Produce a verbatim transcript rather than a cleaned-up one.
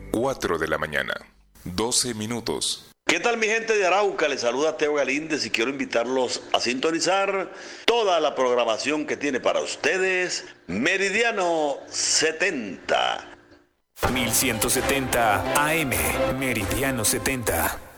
cuatro de la mañana, doce minutos. ¿Qué tal mi gente de Arauca? Les saluda Teo Galíndez y quiero invitarlos a sintonizar toda la programación que tiene para ustedes Meridiano setenta. mil ciento setenta A M, Meridiano setenta.